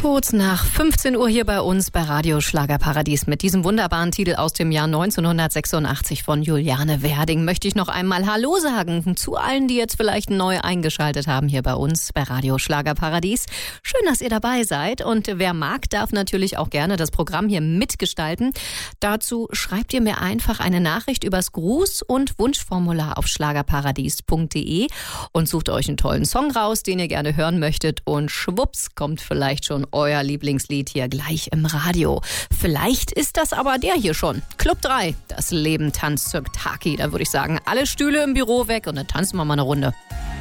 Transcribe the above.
Kurz nach 15 Uhr hier bei uns bei Radio Schlagerparadies mit diesem wunderbaren Titel aus dem Jahr 1986 von Juliane Werding möchte ich noch einmal Hallo sagen zu allen, die jetzt vielleicht neu eingeschaltet haben hier bei uns bei Radio Schlagerparadies. Schön, dass ihr dabei seid und wer mag, darf natürlich auch gerne das Programm hier mitgestalten. Dazu schreibt ihr mir einfach eine Nachricht übers Gruß- und Wunschformular auf schlagerparadies.de und sucht euch einen tollen Song raus, den ihr gerne hören möchtet und schwupps kommt vielleicht schon euer Lieblingslied hier gleich im Radio. Vielleicht ist das aber der hier schon. Club 3, das Leben tanzt zur Taki. Da würde ich sagen, alle Stühle im Büro weg und dann tanzen wir mal eine Runde.